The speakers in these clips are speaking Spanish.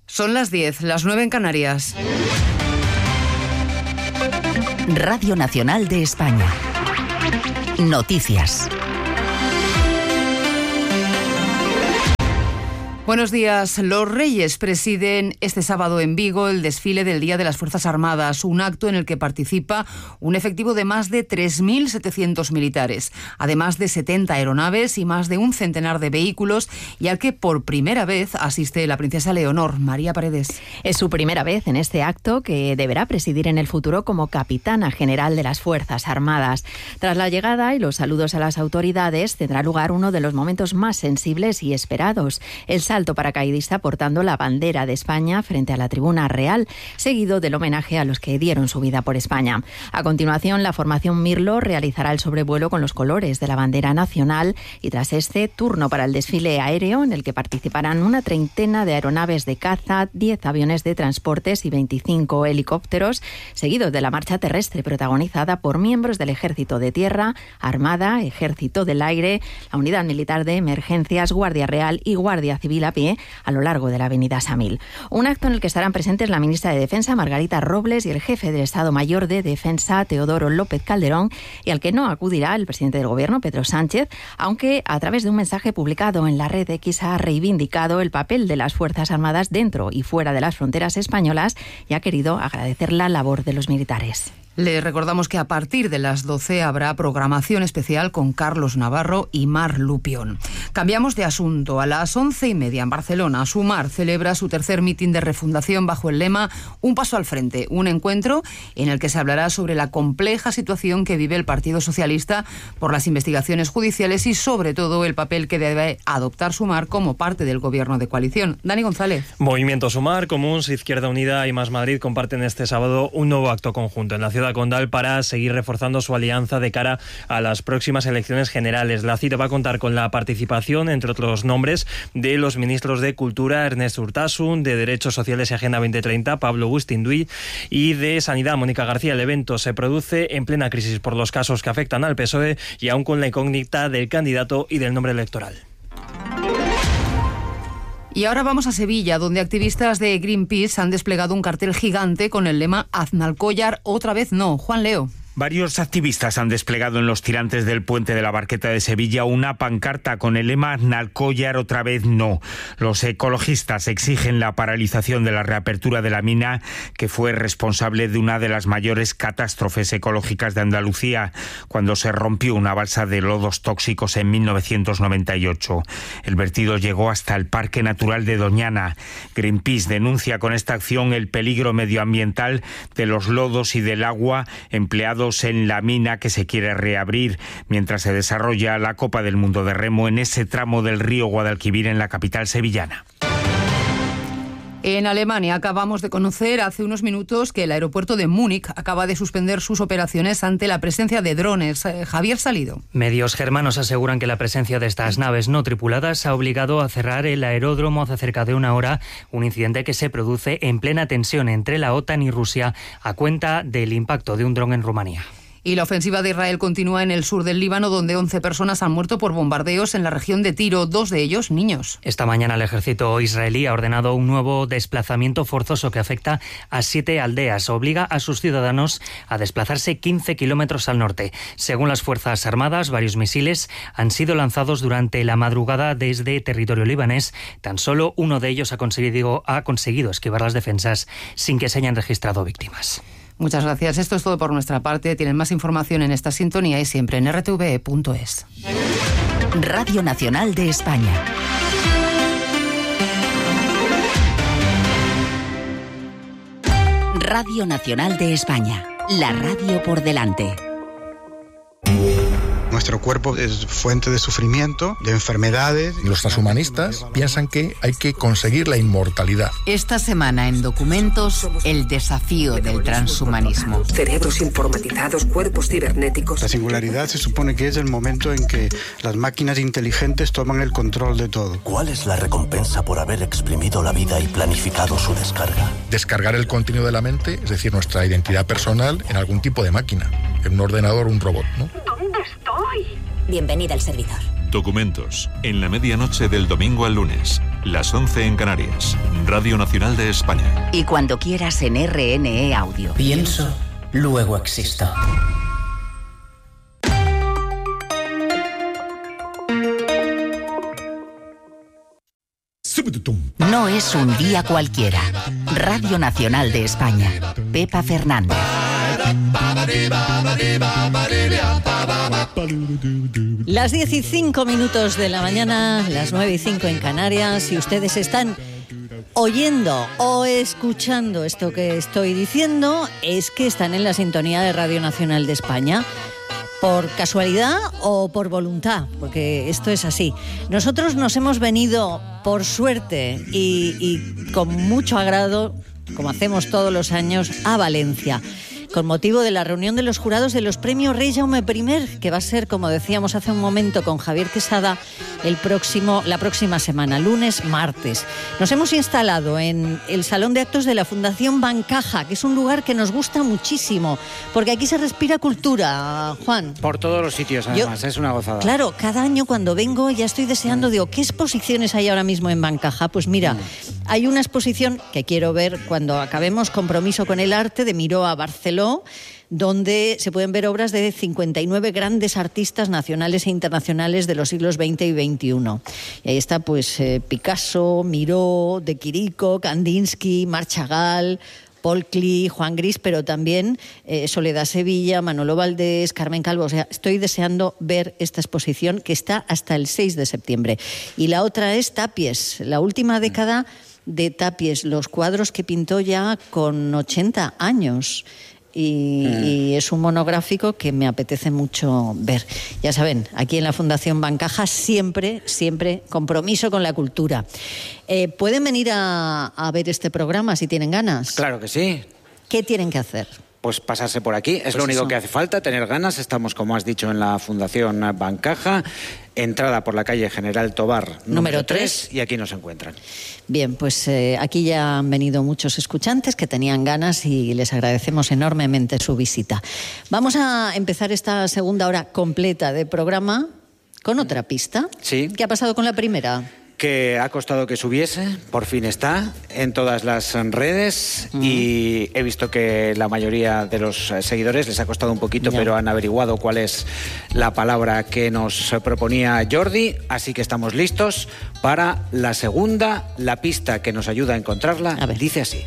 Son las 10, las 9 en Canarias. Radio Nacional de España. Noticias. Buenos días. Los Reyes presiden este sábado en Vigo el desfile del Día de las Fuerzas Armadas, un acto en el que participa un efectivo de más de 3.700 militares, además de 70 aeronaves y más de un centenar de vehículos, y al que por primera vez asiste la princesa Leonor. María Paredes. Es su primera vez en este acto, que deberá presidir en el futuro como capitana general de las Fuerzas Armadas. Tras la llegada y los saludos a las autoridades, tendrá lugar uno de los momentos más sensibles y esperados: el salto paracaidista portando la bandera de España frente a la tribuna real, seguido del homenaje a los que dieron su vida por España. A continuación, la formación Mirlo realizará el sobrevuelo con los colores de la bandera nacional, y tras este, turno para el desfile aéreo, en el que participarán una treintena de aeronaves de caza, 10 aviones de transportes y 25 helicópteros, seguido de la marcha terrestre protagonizada por miembros del Ejército de Tierra, Armada, Ejército del Aire, la Unidad Militar de Emergencias, Guardia Real y Guardia Civil a pie a lo largo de la avenida Samil. Un acto en el que estarán presentes la ministra de Defensa, Margarita Robles, y el jefe del Estado Mayor de Defensa, Teodoro López Calderón, y al que no acudirá el presidente del Gobierno, Pedro Sánchez, aunque a través de un mensaje publicado en la red X ha reivindicado el papel de las Fuerzas Armadas dentro y fuera de las fronteras españolas y ha querido agradecer la labor de los militares. Les recordamos que a partir de las 12 habrá programación especial con Carlos Navarro y Mar Lupión. Cambiamos de asunto. A las 11:30 en Barcelona, Sumar celebra su tercer mitin de refundación bajo el lema Un paso al frente, un encuentro en el que se hablará sobre la compleja situación que vive el Partido Socialista por las investigaciones judiciales y sobre todo el papel que debe adoptar Sumar como parte del gobierno de coalición. Dani González. Movimiento Sumar, Comuns, Izquierda Unida y Más Madrid comparten este sábado un nuevo acto conjunto en la ciudad condal para seguir reforzando su alianza de cara a las próximas elecciones generales. La cita va a contar con la participación, entre otros nombres, de los ministros de Cultura, Ernest Urtasun, de Derechos Sociales y Agenda 2030, Pablo Bustinduy, y de Sanidad, Mónica García. El evento se produce en plena crisis por los casos que afectan al PSOE y aún con la incógnita del candidato y del nombre electoral. Y ahora vamos a Sevilla, donde activistas de Greenpeace han desplegado un cartel gigante con el lema Aznalcóllar otra vez no. Juan Leo. Varios activistas han desplegado en los tirantes del puente de la Barqueta de Sevilla una pancarta con el lema Aznalcóllar otra vez no. Los ecologistas exigen la paralización de la reapertura de la mina, que fue responsable de una de las mayores catástrofes ecológicas de Andalucía, cuando se rompió una balsa de lodos tóxicos en 1998. El vertido llegó hasta el Parque Natural de Doñana. Greenpeace denuncia con esta acción el peligro medioambiental de los lodos y del agua empleados en la mina que se quiere reabrir mientras se desarrolla la Copa del Mundo de Remo en ese tramo del río Guadalquivir en la capital sevillana. En Alemania acabamos de conocer hace unos minutos que el aeropuerto de Múnich acaba de suspender sus operaciones ante la presencia de drones. Javier Salido. Medios germanos aseguran que la presencia de estas naves no tripuladas ha obligado a cerrar el aeródromo hace cerca de una hora, un incidente que se produce en plena tensión entre la OTAN y Rusia a cuenta del impacto de un dron en Rumanía. Y la ofensiva de Israel continúa en el sur del Líbano, donde 11 personas han muerto por bombardeos en la región de Tiro, 2 de ellos niños. Esta mañana el ejército israelí ha ordenado un nuevo desplazamiento forzoso que afecta a 7 aldeas. Obliga a sus ciudadanos a desplazarse 15 kilómetros al norte. Según las Fuerzas Armadas, varios misiles han sido lanzados durante la madrugada desde territorio libanés. Tan solo uno de ellos ha conseguido esquivar las defensas sin que se hayan registrado víctimas. Muchas gracias. Esto es todo por nuestra parte. Tienen más información en esta sintonía y siempre en rtve.es. Radio Nacional de España. Radio Nacional de España. La radio por delante. Nuestro cuerpo es fuente de sufrimiento, de enfermedades. Los transhumanistas piensan que hay que conseguir la inmortalidad. Esta semana en Documentos, el desafío del transhumanismo. Cerebros informatizados, cuerpos cibernéticos. La singularidad se supone que es el momento en que las máquinas inteligentes toman el control de todo. ¿Cuál es la recompensa por haber exprimido la vida y planificado su descarga? Descargar el contenido de la mente, es decir, nuestra identidad personal, en algún tipo de máquina, en un ordenador o un robot, ¿no? ¿Dónde estoy? Bienvenida al servidor. Documentos, en la medianoche del domingo al lunes, las 11 en Canarias, Radio Nacional de España. Y cuando quieras en RNE Audio. Pienso, luego existo. No es un día cualquiera. Radio Nacional de España. Pepa Fernández. Las 10:05 de la mañana, las 9:05 en Canarias. Si ustedes están oyendo o escuchando esto que estoy diciendo, es que están en la sintonía de Radio Nacional de España. ¿Por casualidad o por voluntad? Porque esto es así. Nosotros nos hemos venido, por suerte y con mucho agrado, como hacemos todos los años, a Valencia, con motivo de la reunión de los jurados de los premios Rey Jaume I, que va a ser, como decíamos hace un momento con Javier Quesada, la próxima semana, lunes, martes. Nos hemos instalado en el Salón de Actos de la Fundación Bancaja, que es un lugar que nos gusta muchísimo, porque aquí se respira cultura, Juan. Por todos los sitios, además, es una gozada. Claro, cada año cuando vengo ya estoy deseando, digo, ¿qué exposiciones hay ahora mismo en Bancaja? Pues mira, hay una exposición que quiero ver cuando acabemos, Compromiso con el arte, de Miró a Barceló, donde se pueden ver obras de 59 grandes artistas nacionales e internacionales de los siglos XX y XXI. Y ahí está pues Picasso, Miró, De Chirico, Kandinsky, Marc Chagall, Paul Klee, Juan Gris, pero también Soledad Sevilla, Manolo Valdés, Carmen Calvo. O sea, estoy deseando ver esta exposición que está hasta el 6 de septiembre. Y la otra es Tapies, la última década de Tapies, los cuadros que pintó ya con 80 años. Y es un monográfico que me apetece mucho ver. Ya saben, aquí en la Fundación Bancaja siempre compromiso con la cultura. ¿Pueden venir a ver este programa si tienen ganas? Claro que sí. ¿Qué tienen que hacer? Pues pasarse por aquí, es lo único que hace falta, tener ganas. Estamos, como has dicho, en la Fundación Bancaja, entrada por la calle General Tobar número 3, y aquí nos encuentran. Bien, pues aquí ya han venido muchos escuchantes que tenían ganas y les agradecemos enormemente su visita. Vamos a empezar esta segunda hora completa de programa con otra pista. Sí. ¿Qué ha pasado con la primera? Que ha costado que subiese, por fin está en todas las redes y he visto que la mayoría de los seguidores les ha costado un poquito, pero han averiguado cuál es la palabra que nos proponía Jordi, así que estamos listos para la segunda. La pista que nos ayuda a encontrarla dice así.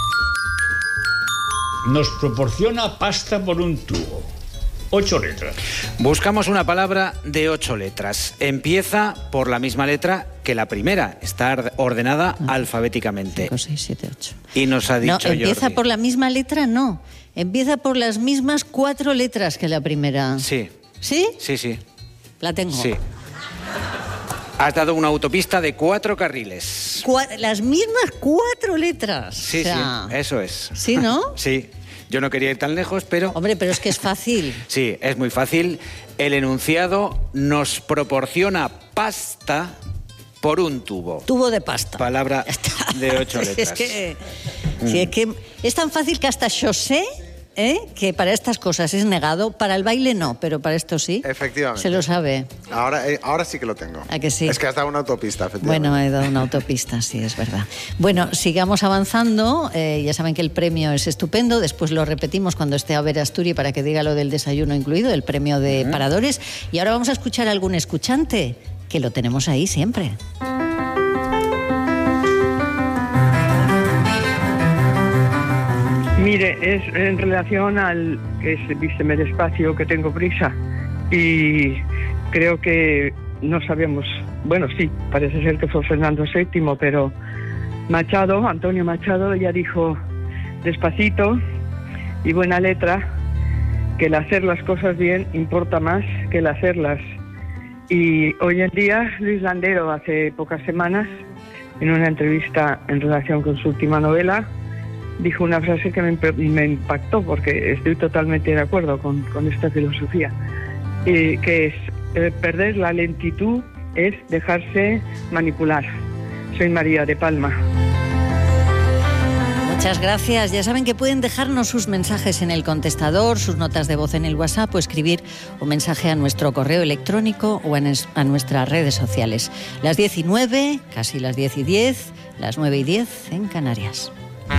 Nos proporciona pasta por un tubo. 8 letras. Buscamos una palabra de 8 letras. Empieza por la misma letra que la primera. Está ordenada alfabéticamente. 5, 6, 7, 8. Y nos ha dicho Jordi. No, empieza por la misma letra, no. Empieza por las mismas 4 letras que la primera. Sí. ¿Sí? Sí, sí. La tengo. Sí. Has dado una autopista de 4 carriles. Las mismas 4 letras. Sí, sí, eso es. ¿Sí, no? Sí. Yo no quería ir tan lejos, pero... Hombre, pero es que es fácil. Sí, es muy fácil. El enunciado nos proporciona pasta por un tubo. Tubo de pasta. Palabra de 8 letras. Es que es tan fácil que hasta yo sé que para estas cosas es negado, para el baile no, pero para esto sí. Efectivamente. Se lo sabe. Ahora sí que lo tengo. ¿A que sí? Es que has dado una autopista, efectivamente. Bueno, he dado una autopista, sí, es verdad. Bueno, sigamos avanzando. Ya saben que el premio es estupendo. Después lo repetimos cuando esté a ver Asturi para que diga lo del desayuno incluido, el premio de paradores. Y ahora vamos a escuchar a algún escuchante, que lo tenemos ahí siempre. Mire, es en relación al que es vísteme despacio, que tengo prisa. Y creo que no sabemos, bueno, sí, parece ser que fue Fernando VII, pero Antonio Machado ya dijo despacito y buena letra que el hacer las cosas bien importa más que el hacerlas. Y hoy en día Luis Landero, hace pocas semanas, en una entrevista en relación con su última novela, dijo una frase que me impactó, porque estoy totalmente de acuerdo con esta filosofía, que es perder la lentitud es dejarse manipular. Soy María de Palma. Muchas gracias. Ya saben que pueden dejarnos sus mensajes en el contestador, sus notas de voz en el WhatsApp o escribir un mensaje a nuestro correo electrónico o a nuestras redes sociales. Las 19, casi las 10:10, las 9:10 en Canarias.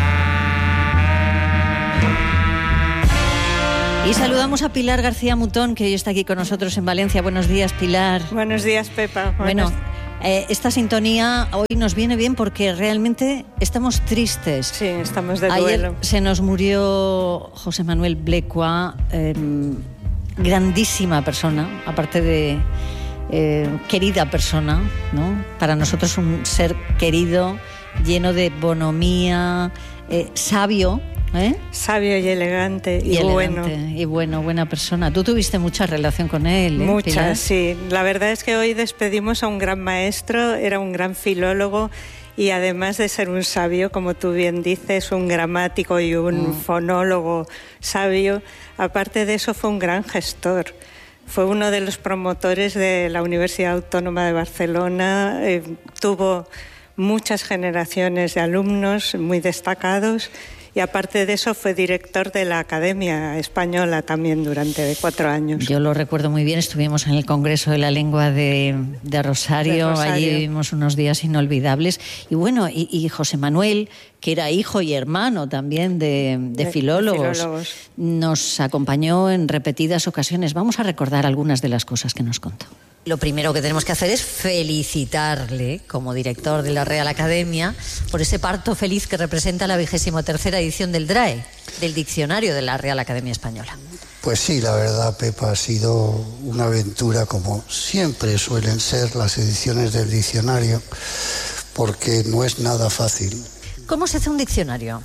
Y saludamos a Pilar García Mutón, que hoy está aquí con nosotros en Valencia. Buenos días, Pilar. Buenos días, Pepa. Bueno, esta sintonía hoy nos viene bien porque realmente estamos tristes. Sí, estamos de Ayer duelo. se nos murió José Manuel Blecua, grandísima persona, aparte de querida persona, ¿no? Para nosotros un ser querido, lleno de bonomía, sabio. Sabio y elegante y bueno. Buena persona. Tú tuviste mucha relación con él, Mucha, Pilar? sí. La verdad es que hoy despedimos a un gran maestro, era un gran filólogo y además de ser un sabio, como tú bien dices, un gramático y un fonólogo sabio, aparte de eso fue un gran gestor. Fue uno de los promotores de la Universidad Autónoma de Barcelona, tuvo muchas generaciones de alumnos muy destacados. Y aparte de eso fue director de la Academia Española también durante 4 años. Yo lo recuerdo muy bien, estuvimos en el Congreso de la Lengua de Rosario, allí vivimos unos días inolvidables. Y bueno, y José Manuel, que era hijo y hermano también de filólogos, nos acompañó en repetidas ocasiones. Vamos a recordar algunas de las cosas que nos contó. Lo primero que tenemos que hacer es felicitarle como director de la Real Academia por ese parto feliz que representa la 23ª edición del DRAE, del Diccionario de la Real Academia Española. Pues sí, la verdad, Pepa, ha sido una aventura como siempre suelen ser las ediciones del diccionario, porque no es nada fácil. ¿Cómo se hace un diccionario?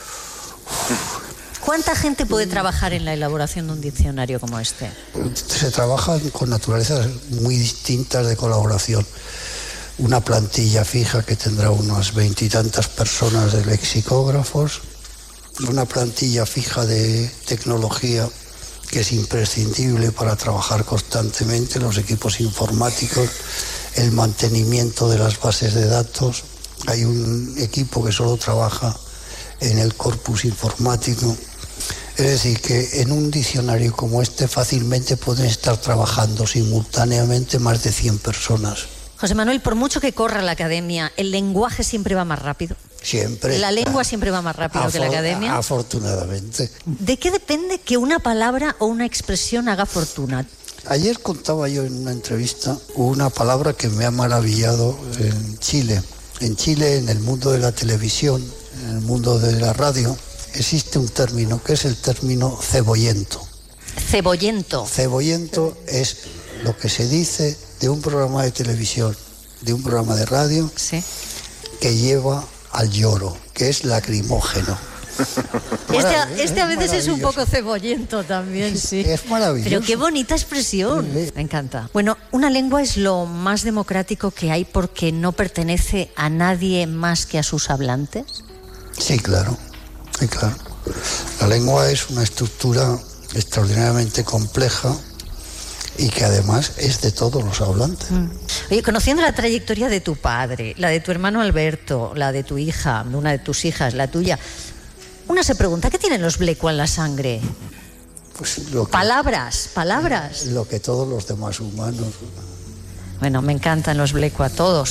¿Cuánta gente puede trabajar en la elaboración de un diccionario como este? Se trabaja con naturalezas muy distintas de colaboración. Una plantilla fija que tendrá unas 20 y tantas personas de lexicógrafos, una plantilla fija de tecnología que es imprescindible para trabajar constantemente, los equipos informáticos, el mantenimiento de las bases de datos. Hay un equipo que solo trabaja en el corpus informático. Es decir, que en un diccionario como este fácilmente pueden estar trabajando simultáneamente más de 100 personas. José Manuel, por mucho que corra la academia, ¿el lenguaje siempre va más rápido? Siempre. ¿La lengua siempre va más rápido que la academia? Afortunadamente. ¿De qué depende que una palabra o una expresión haga fortuna? Ayer contaba yo en una entrevista una palabra que me ha maravillado en Chile. En Chile, en el mundo de la televisión, en el mundo de la radio, existe un término que es el término cebollento. Cebollento. Cebollento es lo que se dice de un programa de televisión, de un programa de radio, sí, que lleva al lloro, que es lacrimógeno. Este a veces es un poco cebollento también, sí. Es maravilloso. Pero qué bonita expresión. Me encanta. Bueno, una lengua es lo más democrático que hay porque no pertenece a nadie más que a sus hablantes. Sí, claro. Sí, claro. La lengua es una estructura extraordinariamente compleja y que además es de todos los hablantes. Oye, conociendo la trayectoria de tu padre, la de tu hermano Alberto, la de tu hija, una de tus hijas, la tuya, una se pregunta, ¿qué tienen los Blecua en la sangre? Pues palabras. Lo que todos los demás humanos. Bueno, me encantan los Blecua, todos.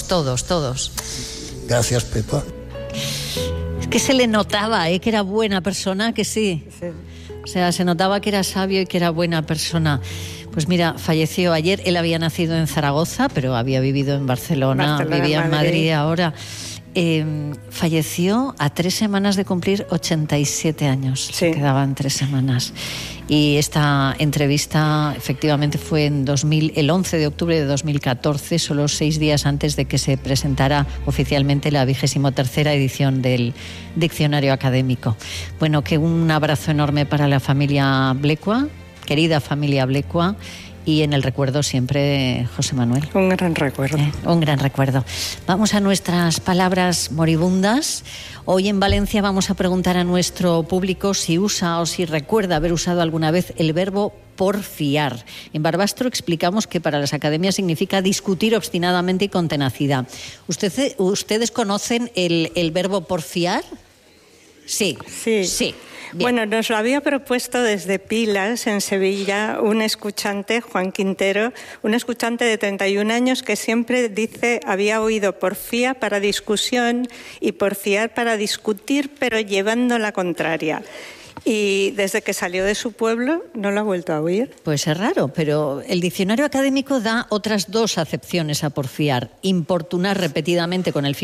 Gracias, Pepa. Es que se le notaba, que era buena persona, que sí. O sea, se notaba que era sabio y que era buena persona. Pues mira, falleció ayer. Él había nacido en Zaragoza, pero había vivido en Barcelona, vivía en Madrid ahora. Falleció a 3 semanas de cumplir 87 años. Sí. Quedaban 3 semanas. Y esta entrevista efectivamente fue el 11 de octubre de 2014, solo 6 días antes de que se presentara oficialmente la 23ª edición del Diccionario Académico. Bueno, que un abrazo enorme para la familia Blecua, querida familia Blecua, y en el recuerdo siempre, José Manuel. Un gran recuerdo. Un gran recuerdo. Vamos a nuestras palabras moribundas. Hoy en Valencia vamos a preguntar a nuestro público si usa o si recuerda haber usado alguna vez el verbo porfiar. En Barbastro explicamos que para las academias significa discutir obstinadamente y con tenacidad. ¿Ustedes conocen el verbo porfiar? Sí. Bien. Bueno, nos lo había propuesto desde Pilas, en Sevilla, un escuchante, Juan Quintero, un escuchante de 31 años que siempre dice, había oído porfía para discusión y porfiar para discutir, pero llevando la contraria. Y desde que salió de su pueblo no lo ha vuelto a oír. Pues es raro, pero el diccionario académico da otras dos acepciones a porfiar. Importunar repetidamente con el fin